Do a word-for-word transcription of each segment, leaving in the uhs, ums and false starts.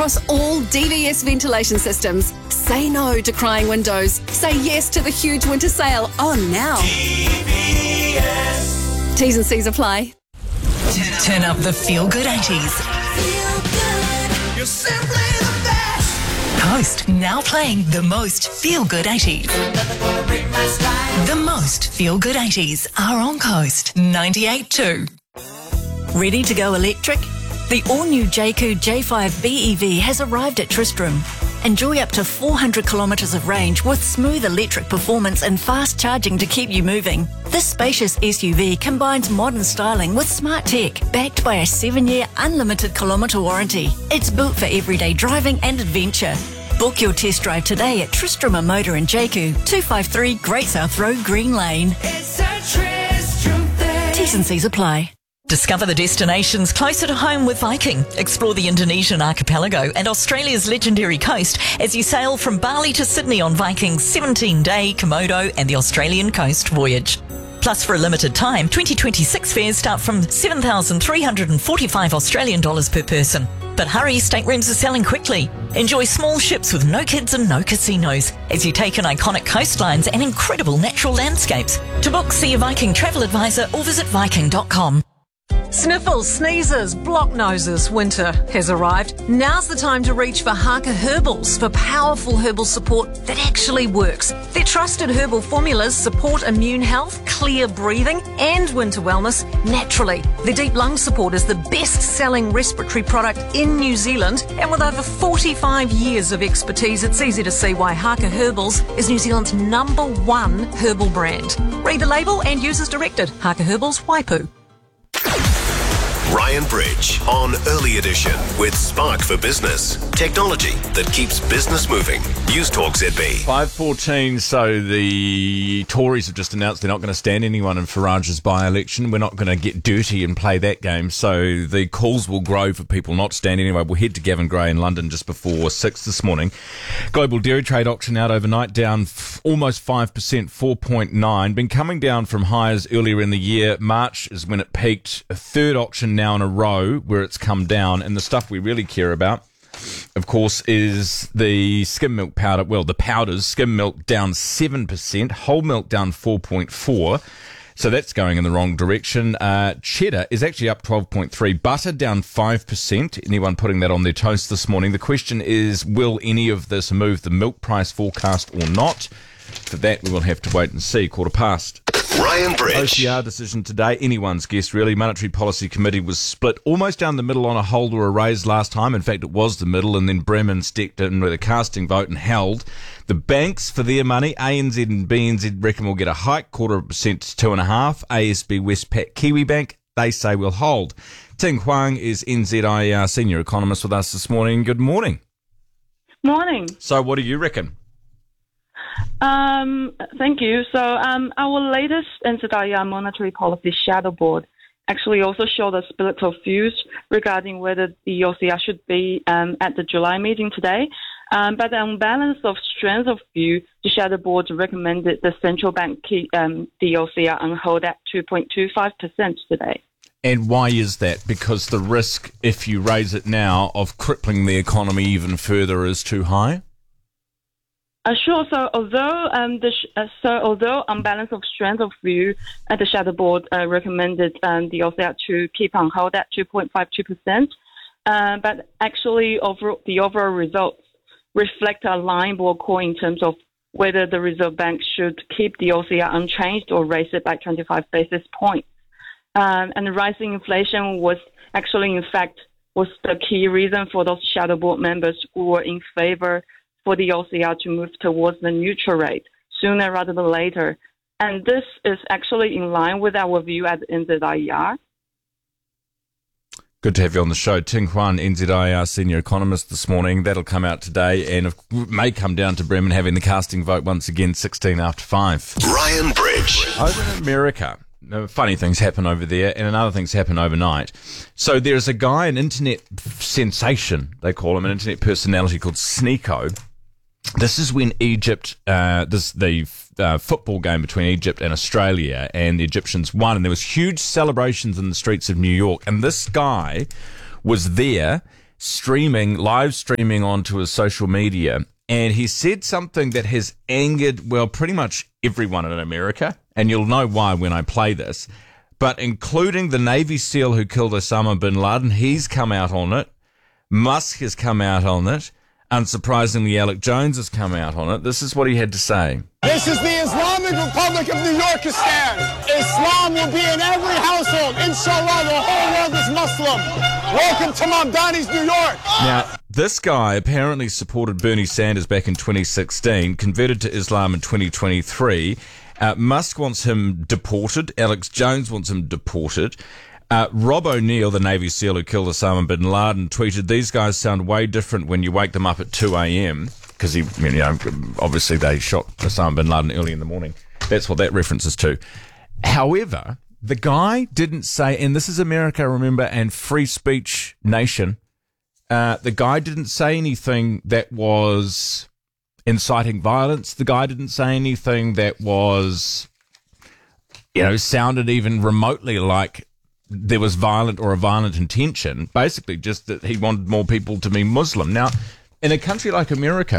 across all D V S ventilation systems. Say no to crying windows. Say yes to the huge winter sale on now. D V S. T's and C's apply. Turn up the feel-good eighties. You're simply the best. Coast now playing the most feel-good eighties. The most feel-good eighties are on Coast ninety-eight point two. Ready to go electric? The all-new Jayco J five B E V has arrived at Tristram. Enjoy up to four hundred kilometres of range with smooth electric performance and fast charging to keep you moving. This spacious S U V combines modern styling with smart tech, backed by a seven-year unlimited kilometre warranty. It's built for everyday driving and adventure. Book your test drive today at Tristram Motor in Jayco, two fifty-three Great South Road, Green Lane. It's a Tristram thing. T's and C's apply. Discover the destinations closer to home with Viking. Explore the Indonesian archipelago and Australia's legendary coast as you sail from Bali to Sydney on Viking's seventeen-day Komodo and the Australian coast voyage. Plus, for a limited time, twenty twenty-six fares start from seven thousand three hundred forty-five Australian dollars per person. But hurry, staterooms are selling quickly. Enjoy small ships with no kids and no casinos as you take in iconic coastlines and incredible natural landscapes. To book, see a Viking travel advisor or visit viking dot com. Sniffles, sneezes, block noses, winter has arrived. Now's the time to reach for Haka Herbals for powerful herbal support that actually works. Their trusted herbal formulas support immune health, clear breathing and winter wellness naturally. Their deep lung support is the best-selling respiratory product in New Zealand, and with over forty-five years of expertise, it's easy to see why Haka Herbals is New Zealand's number one herbal brand. Read the label and use as directed. Haka Herbals, Waipu. Ryan Bridge on Early Edition with Spark for Business. Technology that keeps business moving. News Talk Z B. five fourteen, so the Tories have just announced they're not going to stand anyone in Farage's by-election. We're not going to get dirty and play that game, so the calls will grow for people not to stand anyway. We'll head to Gavin Gray in London just before six this morning. Global dairy trade auction out overnight, down f- almost five percent, four point nine. Been coming down from highs earlier in the year. March is when it peaked. A third auction now in a row where it's come down, and the stuff we really care about, of course, is the skim milk powder. Well, the powders, skim milk down seven percent, whole milk down four point four. So that's going in the wrong direction. Uh, cheddar is actually up twelve point three. Butter down five percent. Anyone putting that on their toast this morning? The question is, will any of this move the milk price forecast or not? For that, we will have to wait and see. Quarter past. Ryan Bridge. O C R decision today, anyone's guess really. Monetary Policy Committee was split almost down the middle on a hold or a raise last time. In fact, it was the middle, and then Bremen stepped in with a casting vote and held. The banks, for their money, A N Z and B N Z reckon will get a hike, quarter of a percent to two and a half. A S B Westpac Kiwi Bank, they say will hold. Ting Huang is N Z I E R senior economist with us this morning. Good morning. Morning. So what do you reckon? Um, thank you. So um, our latest N Z I E R Monetary Policy Shadow Board actually also showed a split of views regarding whether the O C R should be um, at the July meeting today. Um, but on balance of strength of view, the Shadow Board recommended the central bank keep um, the O C R on hold at two point two five percent today. And why is that? Because the risk, if you raise it now, of crippling the economy even further is too high? Uh, sure. So although um, the sh- uh, so although on balance of strength of view, uh, the Shadow Board uh, recommended um, the O C R to keep on hold at two point five two percent, uh, but actually over the overall results reflect a line board call in terms of whether the Reserve Bank should keep the O C R unchanged or raise it by twenty-five basis points. Um, and the rising inflation was actually, in fact, was the key reason for those Shadow Board members who were in favor for the O C R to move towards the neutral rate sooner rather than later. And this is actually in line with our view at N Z I E R. Good to have you on the show. Ting Huan, N Z I E R senior economist this morning. That'll come out today and it may come down to Bremen having the casting vote once again, sixteen after five. Ryan Bridge. Over in America, funny things happen over there and other things happen overnight. So there's a guy, an internet sensation, they call him, an internet personality called Sneeko. This is when Egypt, uh, this the uh, football game between Egypt and Australia, and the Egyptians won, and there was huge celebrations in the streets of New York. And this guy was there streaming, live streaming onto his social media. And he said something that has angered, well, pretty much everyone in America. And you'll know why when I play this. But including the Navy SEAL who killed Osama bin Laden, he's come out on it. Musk has come out on it. Unsurprisingly, Alex Jones has come out on it. This is what he had to say. This is the Islamic Republic of New Yorkistan. Islam will be in every household. Inshallah, the whole world is Muslim. Welcome to Mamdani's New York. Now, this guy apparently supported Bernie Sanders back in twenty sixteen, converted to Islam in twenty twenty-three. Uh, Musk wants him deported. Alex Jones wants him deported. Uh, Rob O'Neill, the Navy SEAL who killed Osama bin Laden, tweeted, "These guys sound way different when you wake them up at two a.m. because he, you know, obviously they shot Osama bin Laden early in the morning. That's what that references to. However, the guy didn't say, and this is America, remember, and free speech nation. Uh, the guy didn't say anything that was inciting violence. The guy didn't say anything that was, you know, sounded even remotely like there was violent or a violent intention. Basically, just that he wanted more people to be Muslim. Now, in a country like America,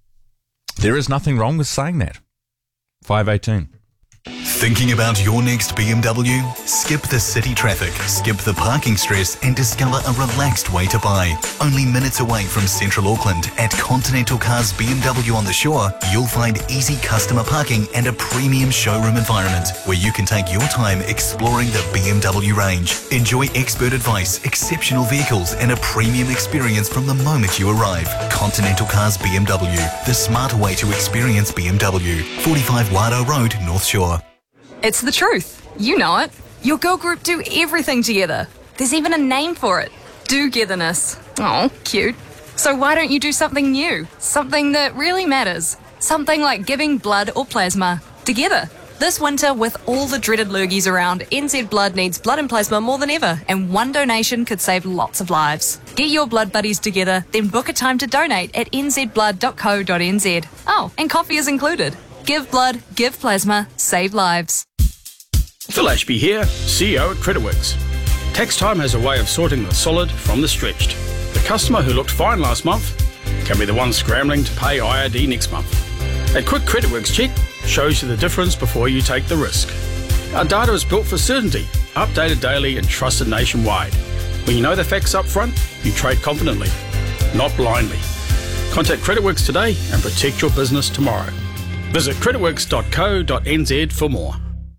there is nothing wrong with saying that. five eighteen. Thinking about your next B M W? Skip the city traffic, skip the parking stress, and discover a relaxed way to buy. Only minutes away from Central Auckland at Continental Cars B M W on the Shore, you'll find easy customer parking and a premium showroom environment where you can take your time exploring the B M W range. Enjoy expert advice, exceptional vehicles, and a premium experience from the moment you arrive. Continental Cars B M W, the smarter way to experience B M W. forty-five Wado Road, North Shore. It's the truth. You know it. Your girl group do everything together. There's even a name for it. Do-getherness. Oh, cute. So why don't you do something new? Something that really matters. Something like giving blood or plasma together. This winter, with all the dreaded lurgies around, N Z Blood needs blood and plasma more than ever, and one donation could save lots of lives. Get your blood buddies together, then book a time to donate at n z blood dot co dot n z. Oh, and coffee is included. Give blood, give plasma, save lives. Phil Ashby here, C E O at CreditWorks. Tax time has a way of sorting the solid from the stretched. The customer who looked fine last month can be the one scrambling to pay I R D next month. A quick CreditWorks check shows you the difference before you take the risk. Our data is built for certainty, updated daily and trusted nationwide. When you know the facts up front, you trade confidently, not blindly. Contact CreditWorks today and protect your business tomorrow. Visit creditworks dot co dot n z for more.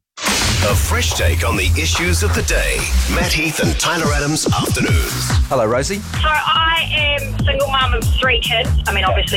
A fresh take on the issues of the day. Matt Heath and Tyler Adams Afternoons. Hello, Rosie. So I am single mum of three kids. I mean, obviously